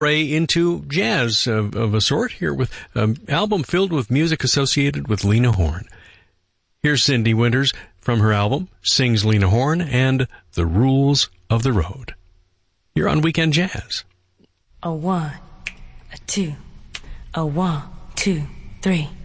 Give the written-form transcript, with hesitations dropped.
into jazz of a sort here with an album filled with music associated with Lena Horne. Here's Cindy Winters from her album, Sings Lena Horne, and The Rules of the Road. You're on Weekend Jazz. A 1, a 2, a 1, 2, 3.